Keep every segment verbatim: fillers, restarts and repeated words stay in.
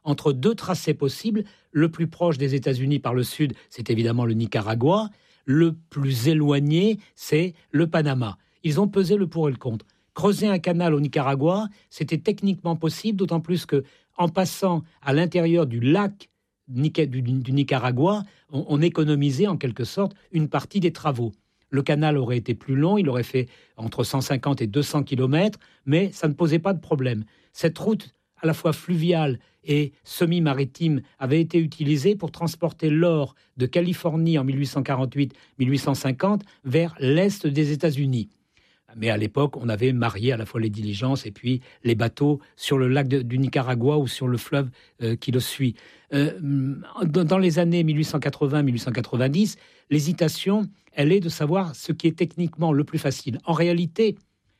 entre deux tracés possibles. Le plus proche des États-Unis par le sud, c'est évidemment le Nicaragua. Le plus éloigné, c'est le Panama. Ils ont pesé le pour et le contre. Creuser un canal au Nicaragua, c'était techniquement possible, d'autant plus que, en passant à l'intérieur du lac du, du Nicaragua, on, on économisait en quelque sorte une partie des travaux. Le canal aurait été plus long, il aurait fait entre cent cinquante et deux cents kilomètres, mais ça ne posait pas de problème. Cette route, à la fois fluviale et semi-maritime, avait été utilisée pour transporter l'or de Californie en dix-huit cent quarante-huit dix-huit cent cinquante vers l'est des États-Unis. Mais à l'époque, on avait marié à la fois les diligences et puis les bateaux sur le lac de, du Nicaragua ou sur le fleuve euh, qui le suit. Euh, dans, dans les années dix-huit cent quatre-vingts dix-huit cent quatre-vingt-dix, l'hésitation, elle est de savoir ce qui est techniquement le plus facile. En réalité,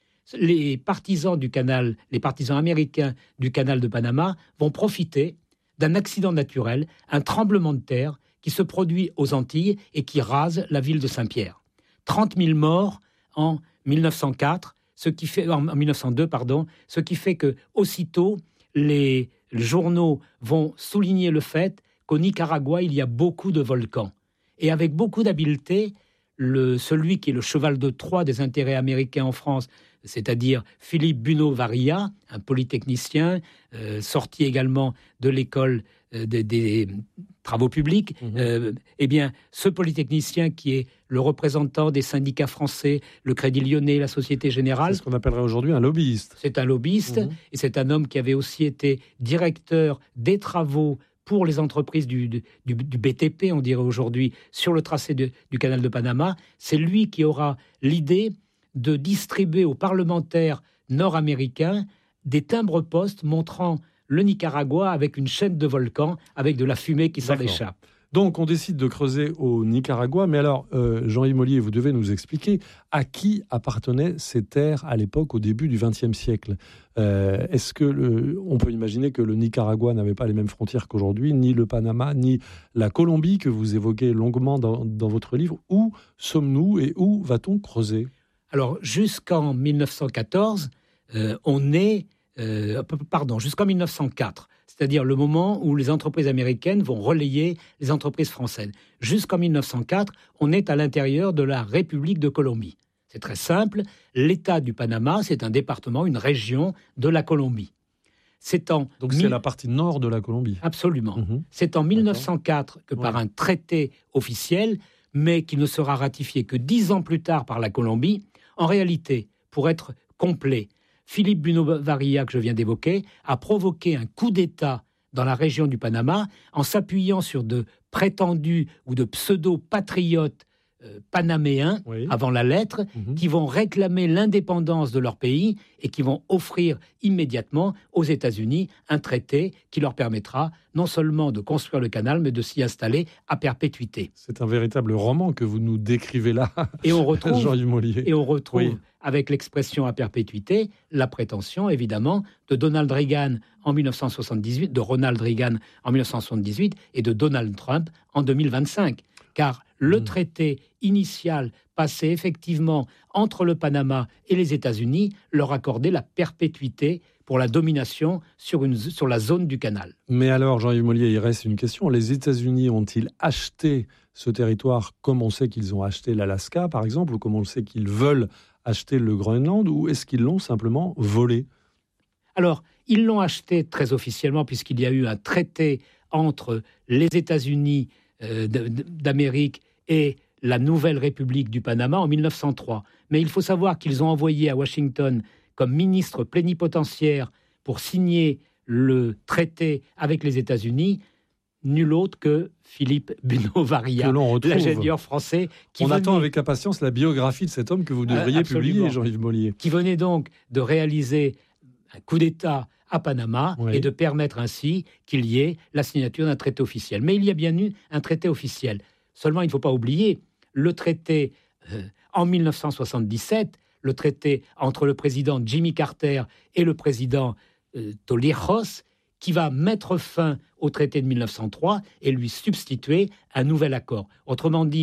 les partisans du canal, les partisans américains du canal de Panama vont profiter d'un accident naturel, un tremblement de terre qui se produit aux Antilles et qui rase la ville de Saint-Pierre. trente mille morts en mille neuf cent quatre, ce qui fait, en mille neuf cent deux, pardon, ce qui fait que aussitôt les journaux vont souligner le fait qu'au Nicaragua, il y a beaucoup de volcans. Et avec beaucoup d'habileté, le, celui qui est le cheval de Troie des intérêts américains en France, c'est-à-dire Philippe Buno-Varillas, un polytechnicien, euh, sorti également de l'école euh, des, des travaux publics, mmh. euh, eh bien, ce polytechnicien qui est le représentant des syndicats français, le Crédit Lyonnais, la Société Générale. C'est ce qu'on appellerait aujourd'hui un lobbyiste. C'est un lobbyiste, mmh. et c'est un homme qui avait aussi été directeur des travaux pour les entreprises du, du, du B T P, on dirait aujourd'hui, sur le tracé de, du canal de Panama. C'est lui qui aura l'idée de distribuer aux parlementaires nord-américains des timbres-poste montrant le Nicaragua avec une chaîne de volcans, avec de la fumée qui s'en échappe. Donc, on décide de creuser au Nicaragua. Mais alors, euh, Jean-Yves Mollier, vous devez nous expliquer à qui appartenaient ces terres à l'époque, au début du vingtième siècle. Euh, est-ce que le, on peut imaginer que le Nicaragua n'avait pas les mêmes frontières qu'aujourd'hui, ni le Panama, ni la Colombie que vous évoquez longuement dans, dans votre livre? Où sommes-nous et où va-t-on creuser? Alors, jusqu'en mille neuf cent quatorze, euh, on est... Euh, pardon, jusqu'en mille neuf cent quatre, c'est-à-dire le moment où les entreprises américaines vont relayer les entreprises françaises. Jusqu'en mille neuf cent quatre, on est à l'intérieur de la République de Colombie. C'est très simple, l'État du Panama, c'est un département, une région de la Colombie. C'est en Donc c'est mi... la partie nord de la Colombie. Absolument. Mmh. C'est en mille neuf cent quatre que par ouais. un traité officiel, mais qui ne sera ratifié que dix ans plus tard par la Colombie, en réalité, pour être complet, Philippe Buno-Varillas, que je viens d'évoquer, a provoqué un coup d'État dans la région du Panama en s'appuyant sur de prétendus ou de pseudo-patriotes euh, panaméens, oui. avant la lettre, mmh. qui vont réclamer l'indépendance de leur pays et qui vont offrir immédiatement aux États-Unis un traité qui leur permettra non seulement de construire le canal, mais de s'y installer à perpétuité. C'est un véritable roman que vous nous décrivez là, et on retrouve, Jean-Yves Mollier. Et on retrouve, oui. avec l'expression à perpétuité, la prétention, évidemment, de Donald Reagan en mille neuf cent soixante-dix-huit, de Ronald Reagan en mille neuf cent soixante-dix-huit et de Donald Trump en deux mille vingt-cinq. Car le mmh. traité initial passé effectivement entre le Panama et les États-Unis leur accordait la perpétuité pour la domination sur, une, sur la zone du canal. Mais alors, Jean-Yves Mollier, il reste une question. Les États-Unis ont-ils acheté ce territoire comme on sait qu'ils ont acheté l'Alaska, par exemple, ou comme on le sait qu'ils veulent acheter le Groenland, ou est-ce qu'ils l'ont simplement volé? Alors, ils l'ont acheté très officiellement, puisqu'il y a eu un traité entre les États-Unis euh, d'Amérique et la nouvelle République du Panama en mille neuf cent trois. Mais il faut savoir qu'ils ont envoyé à Washington comme ministre plénipotentiaire pour signer le traité avec les États-Unis, nul autre que Philippe Buno-Varillas, l'ingénieur français. Qui On venait... attend avec impatience la biographie de cet homme que vous devriez euh, publier, Jean-Yves Mollier. Qui venait donc de réaliser un coup d'État à Panama, oui. et de permettre ainsi qu'il y ait la signature d'un traité officiel. Mais il y a bien eu un traité officiel. Seulement, il ne faut pas oublier le traité euh, en mille neuf cent soixante-dix-sept, le traité entre le président Jimmy Carter et le président euh, Torrijos, qui va mettre fin au traité de mille neuf cent trois et lui substituer un nouvel accord. Autrement dit,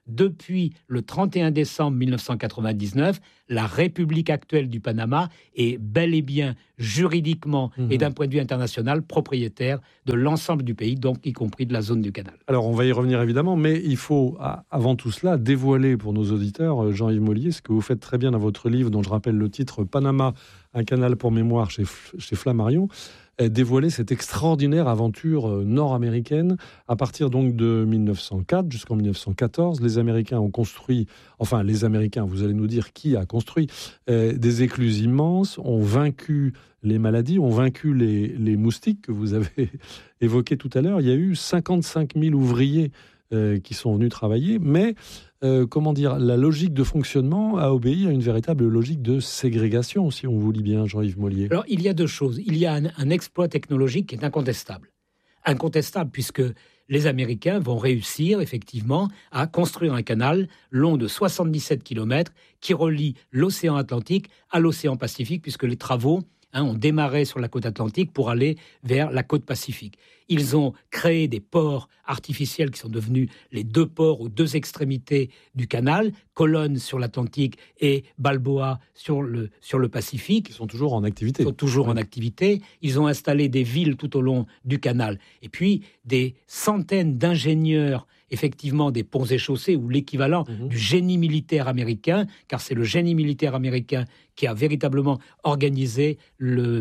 depuis le trente et un décembre mille neuf cent quatre-vingt-dix-neuf, la République actuelle du Panama est bel et bien juridiquement mmh. et d'un point de vue international propriétaire de l'ensemble du pays, donc y compris de la zone du canal. Alors on va y revenir évidemment, mais il faut avant tout cela dévoiler pour nos auditeurs, Jean-Yves Mollier, ce que vous faites très bien dans votre livre dont je rappelle le titre « Panama, un canal pour mémoire » chez, chez Flammarion, dévoiler cette extraordinaire aventure nord-américaine. À partir donc de mille neuf cent quatre jusqu'en mille neuf cent quatorze, les Américains ont construit, enfin les Américains, vous allez nous dire qui a construit, euh, des écluses immenses, ont vaincu les maladies, ont vaincu les, les moustiques que vous avez évoqués tout à l'heure. Il y a eu cinquante-cinq mille ouvriers euh, qui sont venus travailler, mais euh, comment dire, la logique de fonctionnement a obéi à une véritable logique de ségrégation, si on vous lit bien, Jean-Yves Mollier. Alors, il y a deux choses. Il y a un, un exploit technologique qui est incontestable. Incontestable, puisque les Américains vont réussir, effectivement, à construire un canal long de soixante-dix-sept kilomètres qui relie l'océan Atlantique à l'océan Pacifique, puisque les travaux Hein, ont démarré sur la côte atlantique pour aller vers la côte pacifique. Ils ont créé des ports artificiels qui sont devenus les deux ports aux deux extrémités du canal, Colonne sur l'Atlantique et Balboa sur le, sur le Pacifique. Ils sont toujours en activité. Ils sont toujours oui. en activité. Ils ont installé des villes tout au long du canal. Et puis, des centaines d'ingénieurs, effectivement, des ponts et chaussées, ou l'équivalent mmh. du génie militaire américain, car c'est le génie militaire américain qui a véritablement organisé le,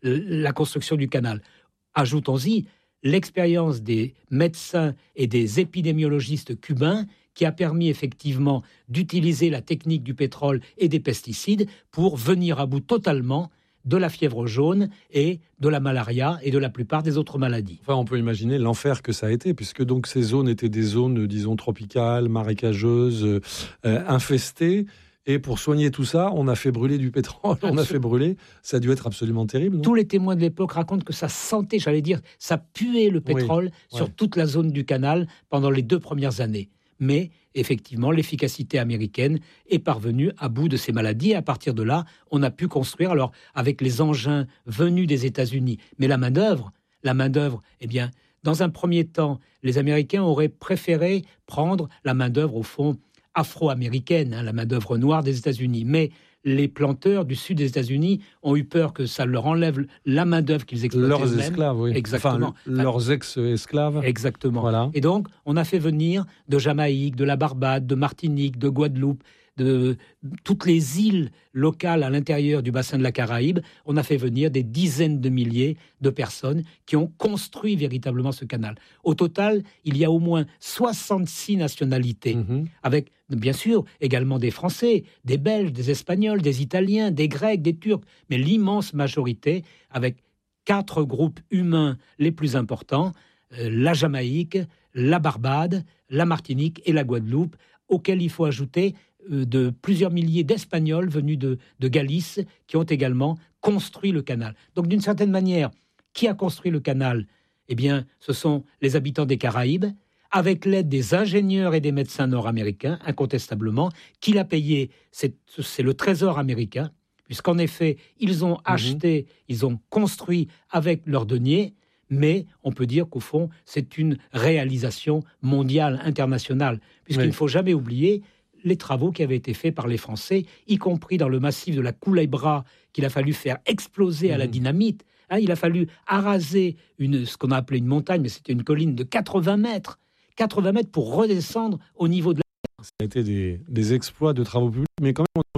la construction du canal. Ajoutons-y l'expérience des médecins et des épidémiologistes cubains qui a permis effectivement d'utiliser la technique du pétrole et des pesticides pour venir à bout totalement de la fièvre jaune et de la malaria et de la plupart des autres maladies. Enfin, on peut imaginer l'enfer que ça a été, puisque donc ces zones étaient des zones, disons, tropicales, marécageuses, euh, infestées. Et pour soigner tout ça, on a fait brûler du pétrole, Absolument. on a fait brûler. Ça a dû être absolument terrible, non ? Tous les témoins de l'époque racontent que ça sentait, j'allais dire, ça puait le pétrole oui, sur ouais. toute la zone du canal pendant les deux premières années. Mais effectivement, l'efficacité américaine est parvenue à bout de ces maladies. Et à partir de là, on a pu construire, alors avec les engins venus des États-Unis. Mais la main-d'œuvre, la main-d'œuvre, eh bien, dans un premier temps, les Américains auraient préféré prendre la main-d'œuvre, au fond, afro-américaine, hein, la main-d'œuvre noire des États-Unis. Mais les planteurs du sud des États-Unis ont eu peur que ça leur enlève la main-d'œuvre qu'ils exploitaient leurs eux-mêmes. esclaves, oui. Exactement. Enfin, enfin, leurs ex-esclaves. Exactement. Voilà. Et donc, on a fait venir de Jamaïque, de la Barbade, de Martinique, de Guadeloupe, de toutes les îles locales à l'intérieur du bassin de la Caraïbe, on a fait venir des dizaines de milliers de personnes qui ont construit véritablement ce canal. Au total, il y a au moins soixante-six nationalités, mmh. avec bien sûr également des Français, des Belges, des Espagnols, des Italiens, des Grecs, des Turcs, mais l'immense majorité avec quatre groupes humains les plus importants, euh, la Jamaïque, la Barbade, la Martinique et la Guadeloupe, auxquels il faut ajouter de plusieurs milliers d'Espagnols venus de, de Galice qui ont également construit le canal. Donc, d'une certaine manière, qui a construit le canal ? Eh bien, ce sont les habitants des Caraïbes, avec l'aide des ingénieurs et des médecins nord-américains, incontestablement. Qui l'a payé ? C'est, c'est le Trésor américain, puisqu'en effet, ils ont mmh. acheté, ils ont construit avec leurs deniers, mais on peut dire qu'au fond, c'est une réalisation mondiale, internationale, puisqu'il oui. ne faut jamais oublier les travaux qui avaient été faits par les Français, y compris dans le massif de la Culebra, qu'il a fallu faire exploser mmh. à la dynamite. Hein, il a fallu araser une, ce qu'on a appelé une montagne, mais c'était une colline de quatre-vingts mètres. quatre-vingts mètres pour redescendre au niveau de la mer. Ça a été des, des exploits de travaux publics, mais quand même... On...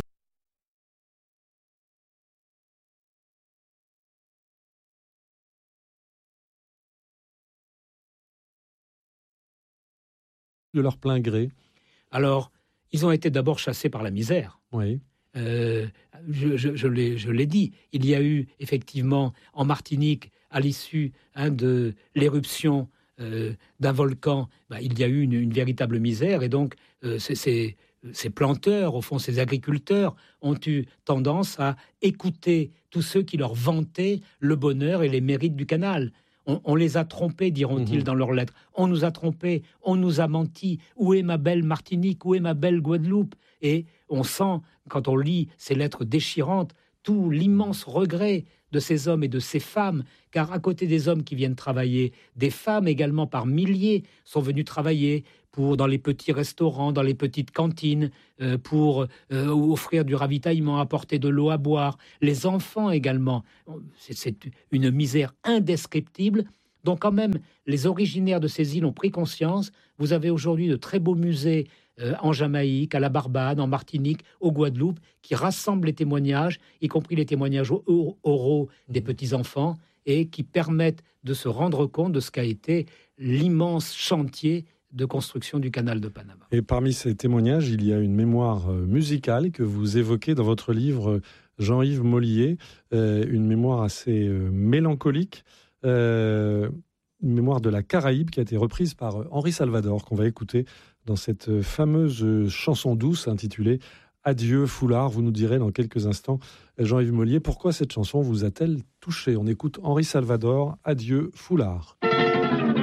de leur plein gré. Alors, ils ont été d'abord chassés par la misère. Oui. Euh, je, je, je, l'ai, je l'ai dit, il y a eu effectivement en Martinique, à l'issue hein, de l'éruption euh, d'un volcan, bah, il y a eu une, une véritable misère. Et donc, euh, c'est, c'est, ces planteurs, au fond, ces agriculteurs, ont eu tendance à écouter tous ceux qui leur vantaient le bonheur et les mérites du canal. On, on les a trompés, diront-ils mmh. dans leurs lettres. On nous a trompés, on nous a menti. Où est ma belle Martinique ? Où est ma belle Guadeloupe ? Et on sent, quand on lit ces lettres déchirantes, tout l'immense regret de ces hommes et de ces femmes, car à côté des hommes qui viennent travailler, des femmes également par milliers sont venues travailler pour, dans les petits restaurants, dans les petites cantines, euh, pour euh, offrir du ravitaillement, apporter de l'eau à boire. Les enfants également. C'est, c'est une misère indescriptible dont quand même les originaires de ces îles ont pris conscience. Vous avez aujourd'hui de très beaux musées euh, en Jamaïque, à la Barbade, en Martinique, au Guadeloupe, qui rassemblent les témoignages, y compris les témoignages oraux des petits-enfants, et qui permettent de se rendre compte de ce qu'a été l'immense chantier de construction du canal de Panama. Et parmi ces témoignages, il y a une mémoire musicale que vous évoquez dans votre livre, Jean-Yves Mollier, euh, une mémoire assez euh, mélancolique, euh, une mémoire de la Caraïbe qui a été reprise par Henri Salvador, qu'on va écouter dans cette fameuse chanson douce intitulée « Adieu foulard ». Vous nous direz dans quelques instants, Jean-Yves Mollier, pourquoi cette chanson vous a-t-elle touché ? On écoute Henri Salvador, « Adieu foulard ».